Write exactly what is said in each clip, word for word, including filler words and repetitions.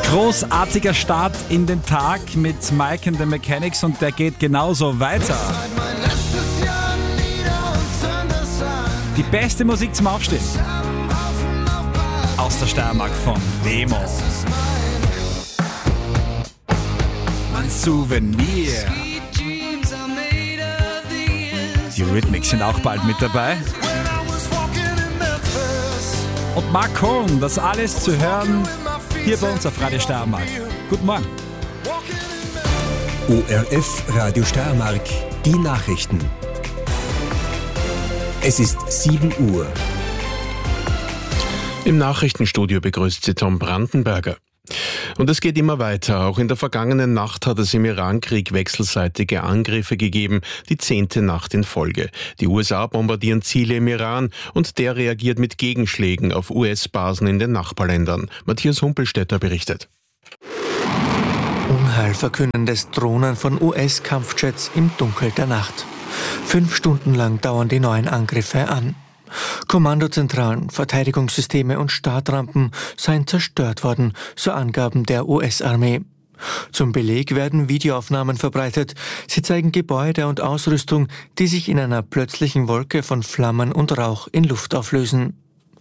Großartiger Start in den Tag mit Mike and the Mechanics und der geht genauso weiter. Die beste Musik zum Aufstehen. Aus der Steiermark von Demo. Souvenir. Die Rhythmics sind auch bald mit dabei. Und Mark Cohn, das alles zu hören hier bei uns auf Radio Steiermark. Guten Morgen. O R F Radio Steiermark, die Nachrichten. Es ist sieben Uhr. Im Nachrichtenstudio begrüßt sie Tom Brandenberger. Und es geht immer weiter. Auch in der vergangenen Nacht hat es im Irankrieg wechselseitige Angriffe gegeben, die zehnte Nacht in Folge. Die U S A bombardieren Ziele im Iran und der reagiert mit Gegenschlägen auf U S-Basen in den Nachbarländern. Matthias Humpelstädter berichtet. Unheilverkündendes Drohnen von U S-Kampfjets im Dunkel der Nacht. Fünf Stunden lang dauern die neuen Angriffe an. Kommandozentralen, Verteidigungssysteme und Startrampen seien zerstört worden, so Angaben der U S-Armee. Zum Beleg werden Videoaufnahmen verbreitet. Sie zeigen Gebäude und Ausrüstung, die sich in einer plötzlichen Wolke von Flammen und Rauch in Luft auflösen.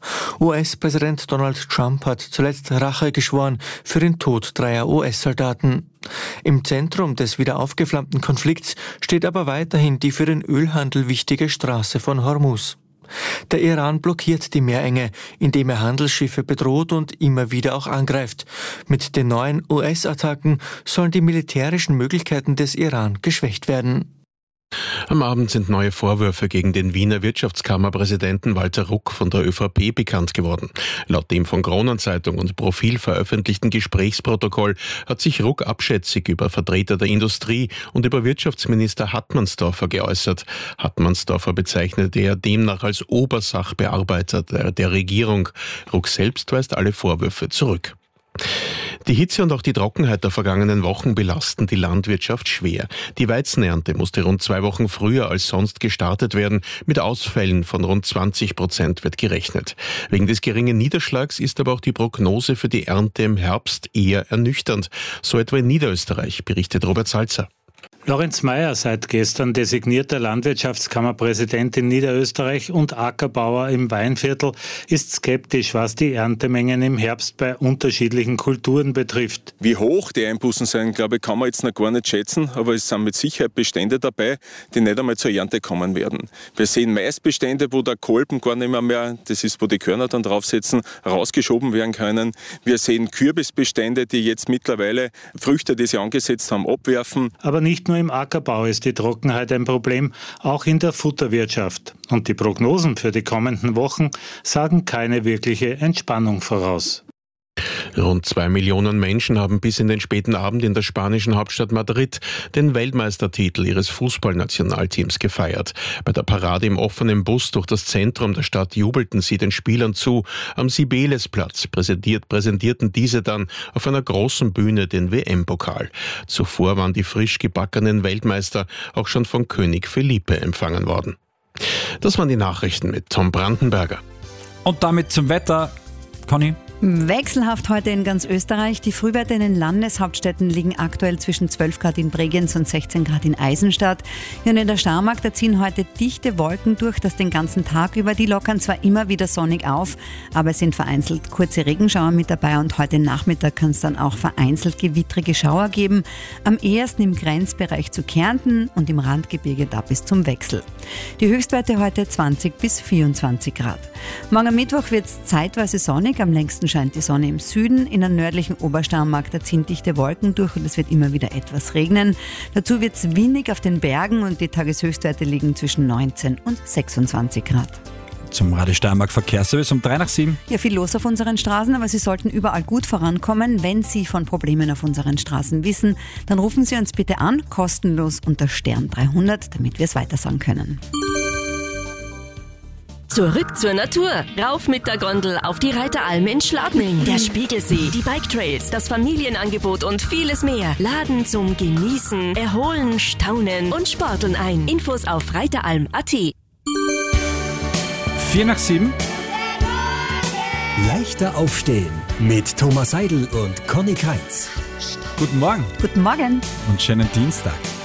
U S-Präsident Donald Trump hat zuletzt Rache geschworen für den Tod dreier U S-Soldaten. Im Zentrum des wieder aufgeflammten Konflikts steht aber weiterhin die für den Ölhandel wichtige Straße von Hormuz. Der Iran blockiert die Meerenge, indem er Handelsschiffe bedroht und immer wieder auch angreift. Mit den neuen U S-Attacken sollen die militärischen Möglichkeiten des Iran geschwächt werden. Am Abend sind neue Vorwürfe gegen den Wiener Wirtschaftskammerpräsidenten Walter Ruck von der ÖVP bekannt geworden. Laut dem von Kronenzeitung und Profil veröffentlichten Gesprächsprotokoll hat sich Ruck abschätzig über Vertreter der Industrie und über Wirtschaftsminister Hartmannsdorfer geäußert. Hartmannsdorfer bezeichnete er demnach als Obersachbearbeiter der, der Regierung. Ruck selbst weist alle Vorwürfe zurück. Die Hitze und auch die Trockenheit der vergangenen Wochen belasten die Landwirtschaft schwer. Die Weizenernte musste rund zwei Wochen früher als sonst gestartet werden. Mit Ausfällen von rund zwanzig Prozent wird gerechnet. Wegen des geringen Niederschlags ist aber auch die Prognose für die Ernte im Herbst eher ernüchternd. So etwa in Niederösterreich, berichtet Robert Salzer. Lorenz Meyer, seit gestern designierter Landwirtschaftskammerpräsident in Niederösterreich und Ackerbauer im Weinviertel, ist skeptisch, was die Erntemengen im Herbst bei unterschiedlichen Kulturen betrifft. Wie hoch die Einbußen sein, glaube ich, kann man jetzt noch gar nicht schätzen, aber es sind mit Sicherheit Bestände dabei, die nicht einmal zur Ernte kommen werden. Wir sehen Maisbestände, wo der Kolben gar nicht mehr, mehr das ist, wo die Körner dann draufsetzen, rausgeschoben werden können. Wir sehen Kürbisbestände, die jetzt mittlerweile Früchte, die sie angesetzt haben, abwerfen. Aber nicht nur im Ackerbau ist die Trockenheit ein Problem, auch in der Futterwirtschaft. Und die Prognosen für die kommenden Wochen sagen keine wirkliche Entspannung voraus. Rund zwei Millionen Menschen haben bis in den späten Abend in der spanischen Hauptstadt Madrid den Weltmeistertitel ihres Fußballnationalteams gefeiert. Bei der Parade im offenen Bus durch das Zentrum der Stadt jubelten sie den Spielern zu. Am Sibelesplatz präsentiert, präsentierten diese dann auf einer großen Bühne den W M-Pokal. Zuvor waren die frisch gebackenen Weltmeister auch schon von König Felipe empfangen worden. Das waren die Nachrichten mit Tom Brandenberger. Und damit zum Wetter, Conny. Wechselhaft heute in ganz Österreich. Die Frühwerte in den Landeshauptstädten liegen aktuell zwischen zwölf Grad in Bregenz und sechzehn Grad in Eisenstadt. Hier und in der Steiermark, da ziehen heute dichte Wolken durch, das den ganzen Tag über. Die lockern zwar immer wieder sonnig auf, aber es sind vereinzelt kurze Regenschauer mit dabei und heute Nachmittag kann es dann auch vereinzelt gewittrige Schauer geben. Am ehesten im Grenzbereich zu Kärnten und im Randgebirge da bis zum Wechsel. Die Höchstwerte heute zwanzig bis vierundzwanzig Grad. Morgen am Mittwoch wird es zeitweise sonnig, am längsten scheint die Sonne im Süden. In der nördlichen Obersteiermark, da ziehen dichte Wolken durch und es wird immer wieder etwas regnen. Dazu wird es windig auf den Bergen und die Tageshöchstwerte liegen zwischen neunzehn und sechsundzwanzig Grad. Zum Radio Steiermark Verkehrsservice um drei nach sieben. Ja, viel los auf unseren Straßen, aber Sie sollten überall gut vorankommen. Wenn Sie von Problemen auf unseren Straßen wissen, dann rufen Sie uns bitte an, kostenlos unter Stern dreihundert, damit wir es weitersagen können. Zurück zur Natur. Rauf mit der Gondel auf die Reiteralm in Schladming. Der Spiegelsee, die Bike-Trails, das Familienangebot und vieles mehr laden zum Genießen, Erholen, Staunen und Sporteln ein. Infos auf reiteralm punkt a t. Vier nach sieben. Leichter aufstehen. Mit Thomas Seidel und Conny Kreitz. Guten Morgen Guten Morgen. und schönen Dienstag.